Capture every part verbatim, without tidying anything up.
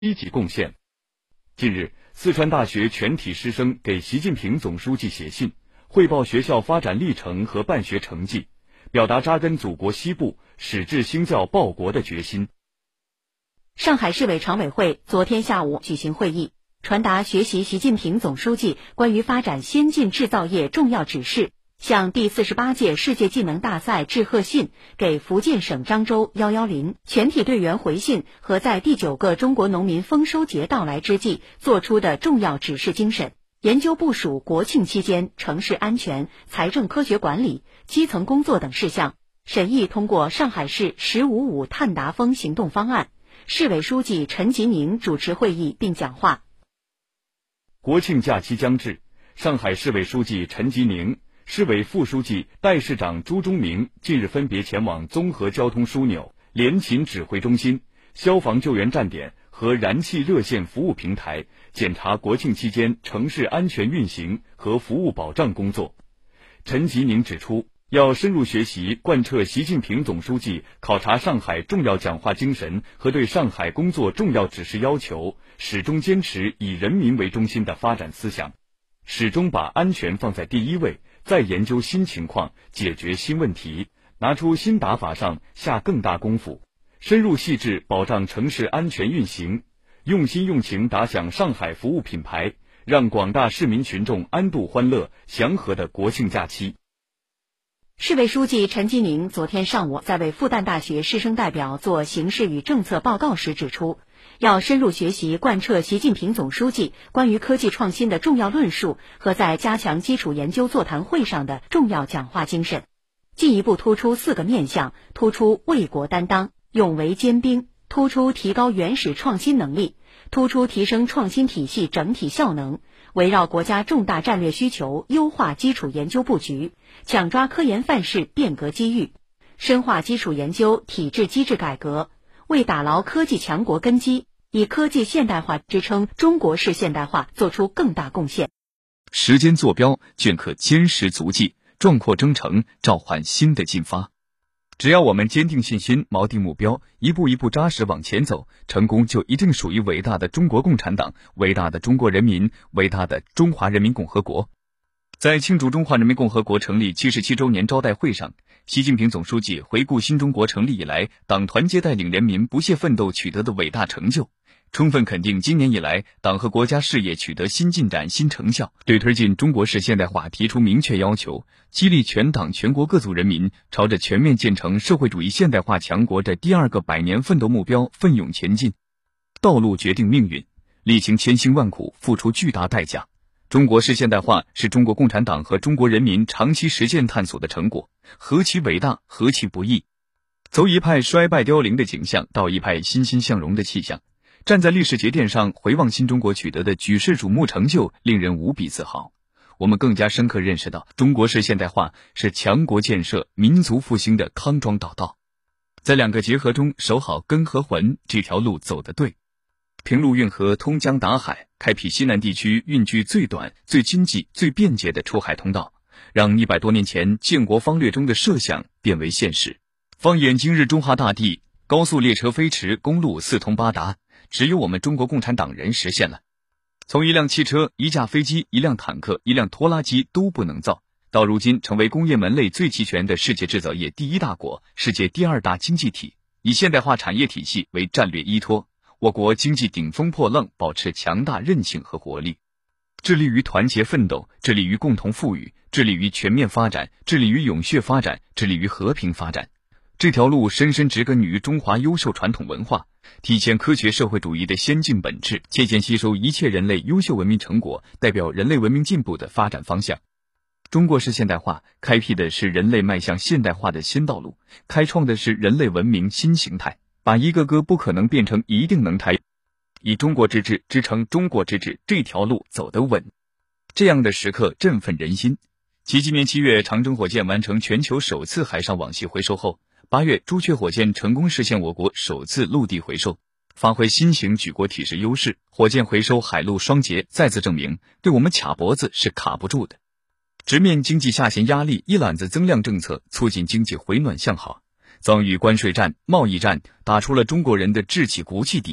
积极贡献。近日，四川大学全体师生给习近平总书记写信，汇报学校发展历程和办学成绩，表达扎根祖国西部、矢志兴教报国的决心。 上海市委常委会昨天下午举行会议，传达学习习近平总书记关于发展先进制造业重要指示，向第四十八届世界技能大赛致贺信，给福建省漳州一一零全体队员回信和在第九个中国农民丰收节到来之际作出的重要指示精神，研究部署国庆期间城市安全、财政科学管理、基层工作等事项，审议通过上海市“十五五”碳达峰行动方案。市委书记陈吉宁主持会议并讲话。 国庆假期将至，上海市委书记陈吉宁、市委副书记、代市长朱忠明近日分别前往综合交通枢纽、联勤指挥中心、消防救援站点和燃气热线服务平台，检查国庆期间城市安全运行和服务保障工作。陈吉宁指出，要深入学习贯彻习近平总书记考察上海重要讲话精神和对上海工作重要指示要求，始终坚持以人民为中心的发展思想，始终把安全放在第一位，再研究新情况，解决新问题，拿出新打法上下更大功夫，深入细致保障城市安全运行，用心用情打响上海服务品牌，让广大市民群众安度欢乐、祥和的国庆假期。 市委书记陈吉宁昨天上午在为复旦大学师生代表做形势与政策报告时指出，要深入学习贯彻习近平总书记关于科技创新的重要论述和在加强基础研究座谈会上的重要讲话精神，进一步突出四个面向，突出为国担当、勇为坚兵，突出提高原始创新能力，突出提升创新体系整体效能，围绕国家重大战略需求优化基础研究布局，抢抓科研范式变革机遇，深化基础研究体制机制改革，为打牢科技强国根基，以科技现代化支撑中国式现代化做出更大贡献。 时间坐标，镌刻坚实足迹，壮阔征程，召唤新的进发。只要我们坚定信心，锚定目标，一步一步扎实往前走，成功就一定属于伟大的中国共产党、伟大的中国人民、伟大的中华人民共和国。在庆祝中华人民共和国成立七十七周年招待会上，习近平总书记回顾新中国成立以来党团结带领人民不懈奋斗取得的伟大成就，充分肯定今年以来党和国家事业取得新进展、新成效，对推进中国式现代化提出明确要求，激励全党全国各族人民朝着全面建成社会主义现代化强国的第二个百年奋斗目标奋勇前进。道路决定命运，历经千辛万苦，付出巨大代价。中国式现代化是中国共产党和中国人民长期实践探索的成果，何其伟大，何其不易！从一派衰败凋零的景象到一派欣欣向荣的气象，站在历史节点上回望新中国取得的举世瞩目成就，令人无比自豪。我们更加深刻认识到，中国式现代化是强国建设、民族复兴的康庄大道。在两个结合中守好根和魂，这条路走得对。平陆运河通江达海，开辟西南地区运距最短、最经济、最便捷的出海通道，让一百多年前建国方略中的设想变为现实。放眼今日中华大地，高速列车飞驰，公路四通八达，只有我们中国共产党人实现了。从一辆汽车、一架飞机、一辆坦克、一辆拖拉机都不能造，到如今成为工业门类最齐全的世界制造业第一大国、世界第二大经济体，以现代化产业体系为战略依托，我国经济顶风破浪，保持强大韧性和活力，致力于团结奋斗，致力于共同富裕，致力于全面发展，致力于永续发展，致力于和平发展。这条路深深植根于中华优秀传统文化，体现科学社会主义的先进本质，借鉴吸收一切人类优秀文明成果，代表人类文明进步的发展方向。中国式现代化开辟的是人类迈向现代化的新道路，开创的是人类文明新形态，把一个个不可能变成一定能台，以中国之治支撑中国之治，这条路走得稳。这样的时刻振奋人心。继今年七月长征火箭完成全球首次海上网系回收后，八月朱雀火箭成功实现我国首次陆地回收，发挥新型举国体制优势，火箭回收海陆双捷再次证明，对我们卡脖子是卡不住的。直面经济下行压力，一揽子增量政策促进经济回暖向好，遭遇关税战、贸易战，打出了中国人的志气、骨气、底气，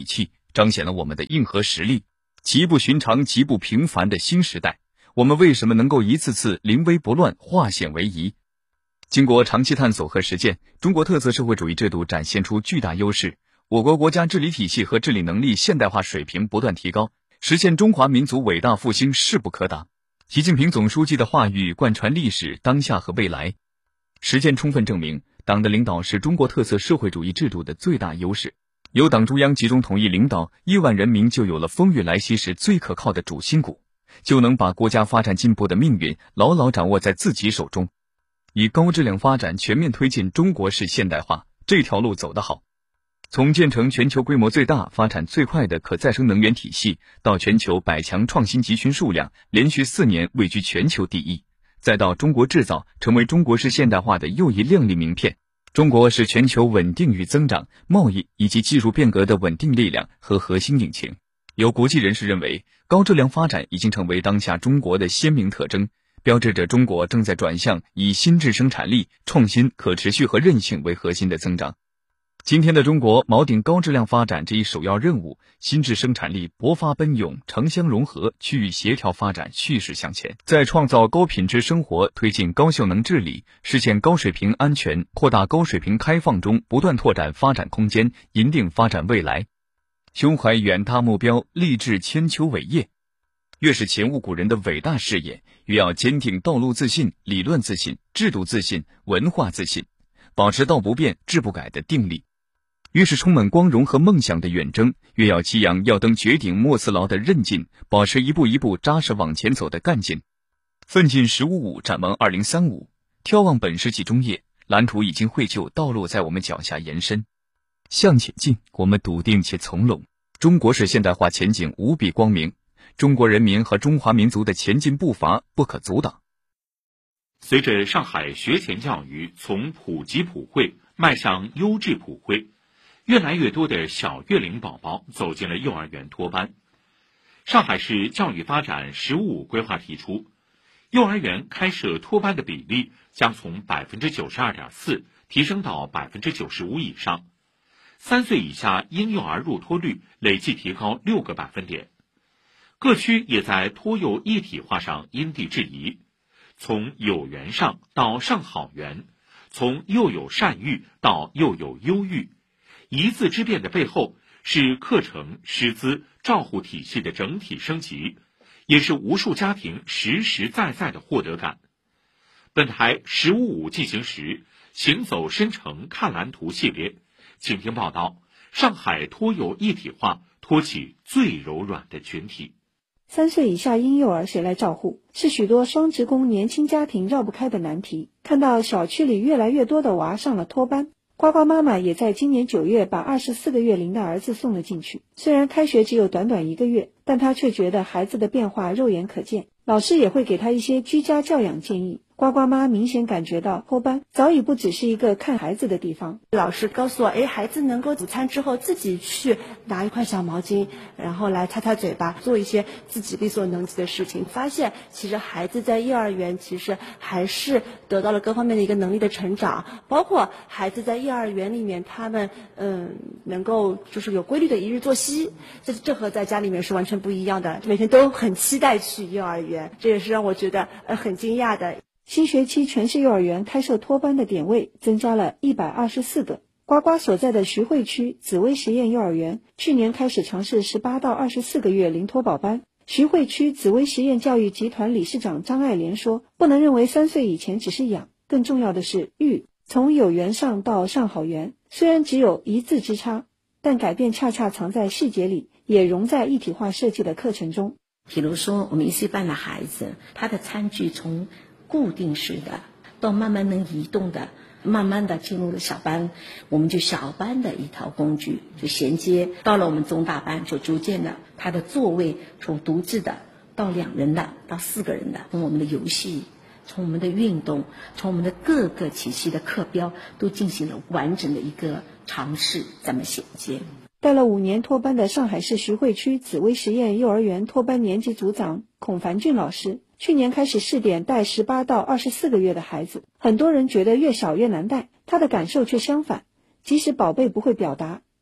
彰显了我们的硬核实力。极不寻常、极不平凡的新时代，我们为什么能够一次次临危不乱、化险为夷？经过长期探索和实践，中国特色社会主义制度展现出巨大优势，我国国家治理体系和治理能力现代化水平不断提高，实现中华民族伟大复兴势不可挡。习近平总书记的话语贯穿历史、当下和未来，实践充分证明，党的领导是中国特色社会主义制度的最大优势。有党中央集中统一领导，亿万人民就有了风雨来袭时最可靠的主心骨，就能把国家发展进步的命运牢牢掌握在自己手中。以高质量发展全面推进中国式现代化，这条路走得好。从建成全球规模最大、发展最快的可再生能源体系，到全球百强创新集群数量连续四年位居全球第一，再到中国制造成为中国式现代化的又一亮丽名片，中国是全球稳定与增长、贸易以及技术变革的稳定力量和核心引擎。有国际人士认为，高质量发展已经成为当下中国的鲜明特征，标志着中国正在转向以新质生产力、创新、可持续和韧性为核心的增长。今天的中国锚定高质量发展这一首要任务，新质生产力勃发奔涌，城乡融合，区域协调发展蓄势向前，在创造高品质生活、推进高效能治理、实现高水平安全、扩大高水平开放中不断拓展发展空间，赢定发展未来。胸怀远大目标，立志千秋伟业。越是前无古人的伟大事业，越要坚定道路自信、理论自信、制度自信、文化自信，保持道不变、志不改的定力。越是充满光荣和梦想的远征，越要激扬要登绝顶莫辞劳的韧劲，保持一步一步扎实往前走的干劲。奋进十五五，展望二零三五，眺望本世纪中叶，蓝图已经绘就，道路在我们脚下延伸。向前进，我们笃定且从容。中国式现代化前景无比光明，中国人民和中华民族的前进步伐不可阻挡。 随着上海学前教育从普及普惠迈向优质普惠，越来越多的小月龄宝宝走进了幼儿园托班。上海市教育发展“十五五”规划提出，幼儿园开设托班的比例将从 百分之九十二点四 提升到 百分之九十五 以上，三岁以下婴幼儿入托率累计提高六个百分点。各区也在托幼一体化上因地制宜，从有园上到上好园，从幼有善育到幼有优育。一字之变的背后，是课程、师资、照护体系的整体升级，也是无数家庭实实在在的获得感。本台十五五进行时，行走深城看蓝图系列，请听报道：上海托幼一体化托起最柔软的群体。 三岁以下婴幼儿谁来照护，是许多双职工年轻家庭绕不开的难题。看到小区里越来越多的娃上了托班，呱呱妈妈也在今年九月把二十四个月龄的儿子送了进去。虽然开学只有短短一个月，但她却觉得孩子的变化肉眼可见，老师也会给他一些居家教养建议。呱呱妈明显感觉到托班早已不只是一个看孩子的地方。 老师告诉我，哎，孩子能够午餐之后自己去拿一块小毛巾，然后来擦擦嘴巴，做一些自己力所能及的事情。发现其实孩子在幼儿园其实还是得到了各方面的一个能力的成长，包括孩子在幼儿园里面他们嗯能够就是有规律的一日作息，这这和在家里面是完全不一样的，每天都很期待去幼儿园，这也是让我觉得呃很惊讶的。 新学期全市幼儿园开设托班的点位增加了一百二十四个。呱呱所在的徐汇区紫薇实验幼儿园去年开始尝试十八到二十四个月零托保班。徐汇区紫薇实验教育集团理事长张爱莲说，不能认为三岁以前只是养，更重要的是育。从有园上到上好园，虽然只有一字之差，但改变恰恰藏在细节里，也融在一体化设计的课程中。 比如说我们一岁半的孩子，他的餐具从固定式的到慢慢能移动的，慢慢的进入了小班，我们就小班的一套工具就衔接到了我们中大班，就逐渐的他的座位从独自的到两人的到四个人的，从我们的游戏，从我们的运动，从我们的各个体系的课标都进行了完整的一个尝试，怎么衔接。 带了五年托班的上海市徐汇区紫薇实验幼儿园托班年级组长孔凡俊老师，去年开始试点带十八到二十四个月的孩子，很多人觉得越小越难带，他的感受却相反。即使宝贝不会表达，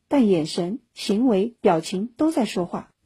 但眼神、行为、表情都在说话。